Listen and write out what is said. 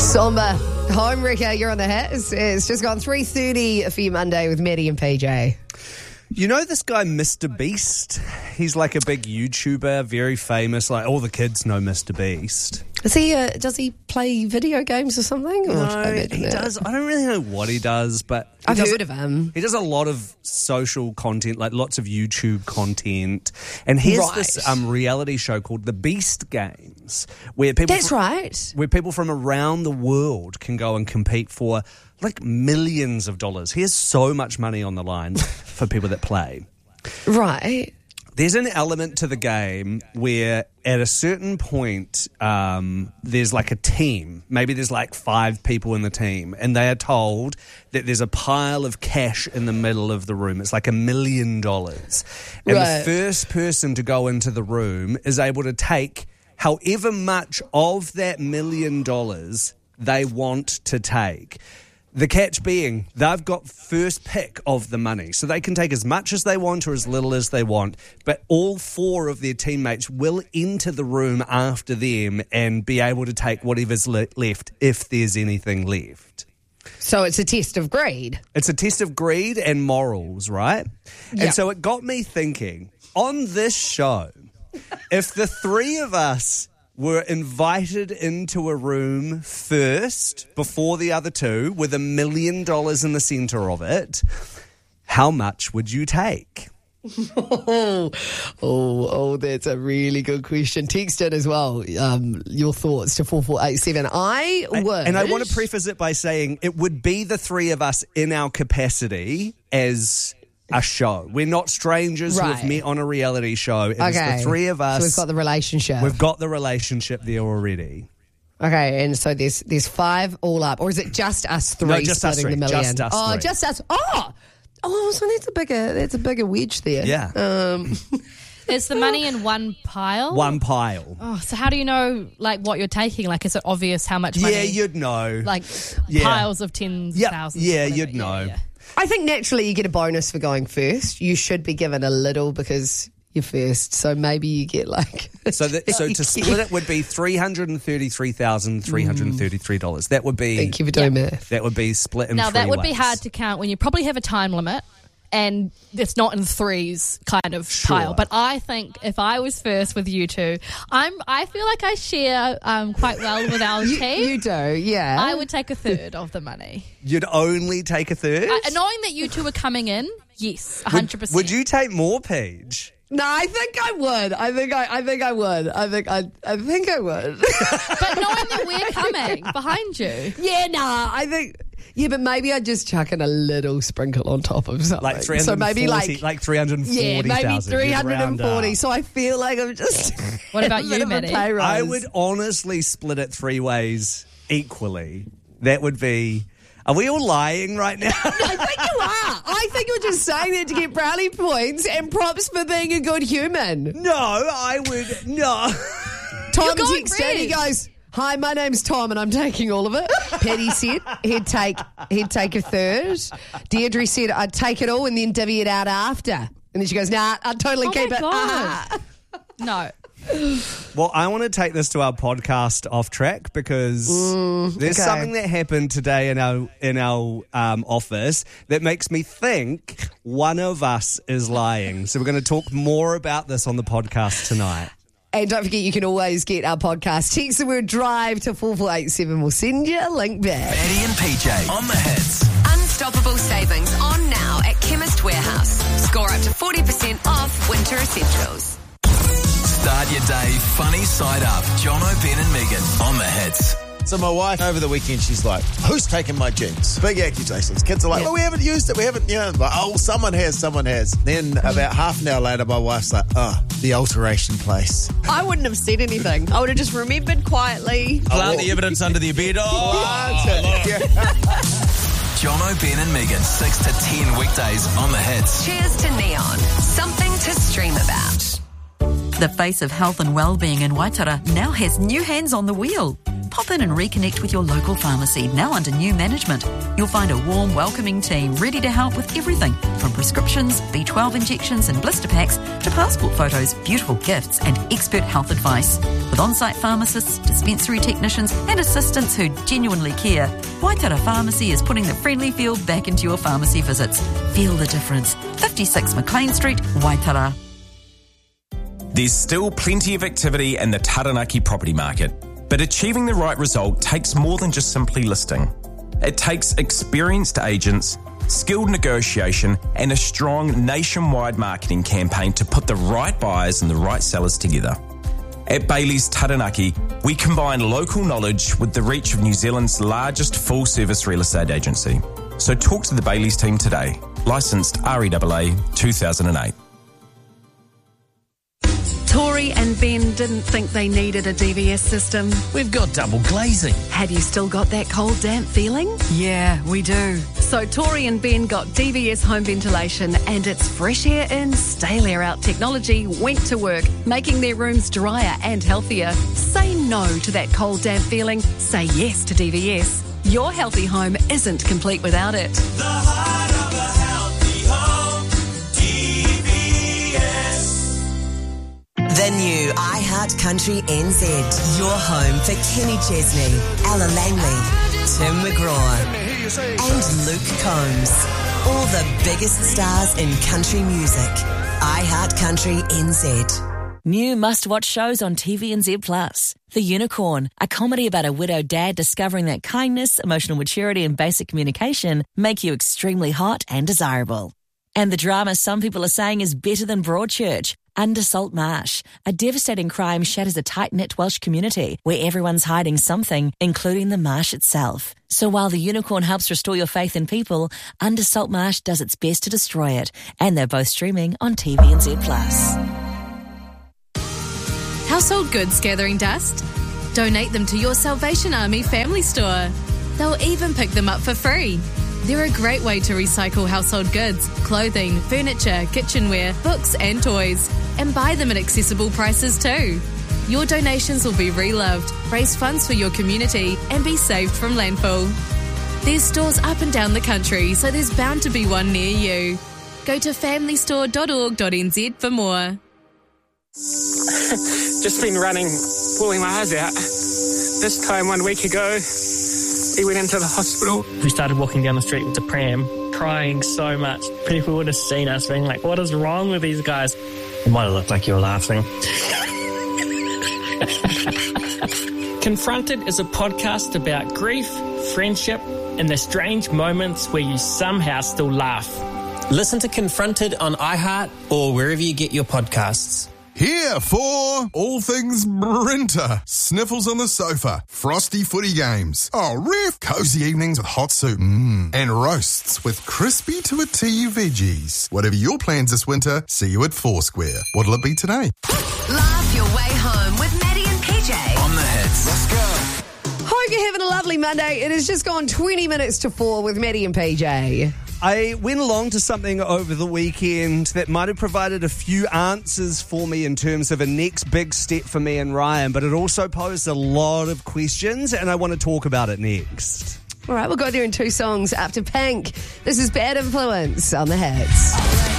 Somber. Home Wrecker, you're on the hit. It's just gone 3:30 for you Monday with Maddie and PJ. You know this guy, Mr. Beast? He's like a big YouTuber, very famous. Like all the kids know Mr. Beast. Is he? Does he play video games or something? No, he does. I don't really know what he does, but I've heard of him. He does a lot of social content, like lots of YouTube content. And here's this reality show called The Beast Games, where people where people from around the world can go and compete for like millions of dollars. He has so much money on the line for people that play. Right. There's an element to the game where at a certain point there's like a team. Maybe there's like 5 people in the team and they are told that there's a pile of cash in the middle of the room. It's like $1 million. And the first person to go into the room is able to take however much of that $1 million they want to take. The catch being, they've got first pick of the money. So they can take as much as they want or as little as they want. But all 4 of their teammates will enter the room after them and be able to take whatever's left, if there's anything left. So it's a test of greed. It's a test of greed and morals, right? Yep. And so it got me thinking, on this show, if the 3 of us were invited into a room first before the other 2 with $1 million in the centre of it, how much would you take? Oh, that's a really good question. Text in as well, your thoughts to 4487. I would. And I want to preface it by saying it would be the 3 of us in our capacity as a show. We're not strangers who have met on a reality show. It's the 3 of us. So we've got the relationship. We've got the relationship there already. Okay, and so there's 5 all up, or is it just us 3? No, just us 3. The million? Just us 3. Just us. Oh, so that's a bigger wedge there. Yeah. Is the money in one pile? One pile. Oh, so how do you know, like, what you're taking? Like, is it obvious how much money? Yeah, you'd know. Like, piles of tens, thousands. Yeah, you'd know. Yeah. I think naturally you get a bonus for going first. You should be given a little because you're first. So maybe you get like... So to split it would be $333,333. That would be... Thank you for doing math. That would be split in 3 Now, that would ways. be hard to count when you probably have a time limit and it's not in 3s kind of pile. But I think if I was first with you 2, I feel like I share quite well with our team. You do, yeah. I would take a third of the money. You'd only take a third? Knowing that you 2 are coming in, yes, 100%. Would you take more, Paige? No, I think I would. I think I would. I think I would. But knowing that we're coming behind you. Yeah, I think... Yeah, but maybe I'd just chuck in a little sprinkle on top of something. Like 340, so maybe like 340,000. Yeah, maybe 340. So I feel like I'm just... What about you, Maddie? I would honestly split it 3 ways equally. That would be... Are we all lying right now? I think you are. I think you're just saying that to get brownie points and props for being a good human. No, I would... No. Tom texted, he goes... Hi, my name's Tom and I'm taking all of it. Paddy said he'd take a third. Deirdre said I'd take it all and then divvy it out after. And then she goes, nah, I'd totally keep it. No. Well, I want to take this to our podcast off track because there's something that happened today in our office that makes me think one of us is lying. So we're going to talk more about this on the podcast tonight. And don't forget, you can always get our podcast. Text the word drive to 4487. We'll send you a link back. Maddie and PJ on the hits. Unstoppable savings on now at Chemist Warehouse. Score up to 40% off winter essentials. Start your day funny side up. Jono, Ben and Megan on the hits. So my wife, over the weekend, she's like, who's taken my jeans? Big accusations. Kids are like, well, we haven't used it. We haven't, like, oh, someone has. Then about half an hour later, my wife's like, the alteration place. I wouldn't have said anything. I would have just remembered quietly. Plant the evidence under the bed. Jono, Ben and Megan, 6 to 10 weekdays on the hits. Cheers to Neon. Something to stream about. The face of health and well-being in Waitara now has new hands on the wheel. pop in and reconnect with your local pharmacy, now under new management. You'll find a warm, welcoming team ready to help with everything from prescriptions, B12 injections and blister packs to passport photos, beautiful gifts and expert health advice. With on-site pharmacists, dispensary technicians and assistants who genuinely care, Waitara Pharmacy is putting the friendly feel back into your pharmacy visits. Feel the difference. 56 McLean Street, Waitara. There's still plenty of activity in the Taranaki property market, but achieving the right result takes more than just simply listing. It takes experienced agents, skilled negotiation, and a strong nationwide marketing campaign to put the right buyers and the right sellers together. At Bailey's Taranaki, we combine local knowledge with the reach of New Zealand's largest full-service real estate agency. So talk to the Bailey's team today. Licensed REAA 2008. Tori and Ben didn't think they needed a DVS system. We've got double glazing. Have you still got that cold, damp feeling? Yeah, we do. So Tori and Ben got DVS home ventilation, and its fresh air in, stale air out technology went to work, making their rooms drier and healthier. Say no to that cold, damp feeling. Say yes to DVS. Your healthy home isn't complete without it. The heart of a healthy home, DVS. The new iHeartCountry NZ. Your home for Kenny Chesney, Ella Langley, Tim McGraw, and Luke Combs. All the biggest stars in country music. iHeartCountry NZ. New must-watch shows on TVNZ Plus. The Unicorn, a comedy about a widowed dad discovering that kindness, emotional maturity and basic communication make you extremely hot and desirable. And the drama some people are saying is better than Broadchurch. Under Salt Marsh, a devastating crime shatters a tight-knit Welsh community where everyone's hiding something, including the marsh itself. So while The Unicorn helps restore your faith in people, Under Salt Marsh does its best to destroy it. And they're both streaming on TVNZ Plus. Household goods gathering dust? Donate them to your Salvation Army family store. They'll even pick them up for free. They're a great way to recycle household goods, clothing, furniture, kitchenware, books and toys, and buy them at accessible prices too. Your donations will be reloved, raise funds for your community, and be saved from landfill. There's stores up and down the country, so there's bound to be one near you. Go to familystore.org.nz for more. Just been running, pulling my eyes out. This time 1 week ago, we went into the hospital. We started walking down the street with the pram, crying so much. People would have seen us being like, what is wrong with these guys? It might have looked like you were laughing. Confronted is a podcast about grief, friendship, and the strange moments where you somehow still laugh. Listen to Confronted on iHeart or wherever you get your podcasts. Here for all things Brinter. Sniffles on the sofa. Frosty footy games. Oh, ref. Cozy evenings with hot soup. And roasts with crispy to a T veggies. Whatever your plans this winter, see you at Foursquare. What'll it be today? Laugh your way home with Maddie and PJ. On the hits. Let's go. Hope you're having a lovely Monday. It has just gone 20 minutes to 4 with Maddie and PJ. I went along to something over the weekend that might have provided a few answers for me in terms of a next big step for me and Ryan, but it also posed a lot of questions, and I want to talk about it next. All right, we'll go there in 2 songs after Pink. This is Bad Influence on the Hits.